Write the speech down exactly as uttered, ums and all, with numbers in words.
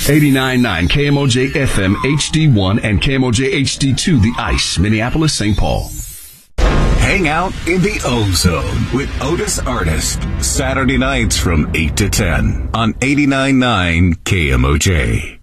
eighty-nine point nine K M O J F M H D one and K M O J H D two, The Ice, Minneapolis, Saint Paul. Hang out in the O-Zone with Otis Artist. Saturday nights from eight to ten on eighty-nine point nine K M O J.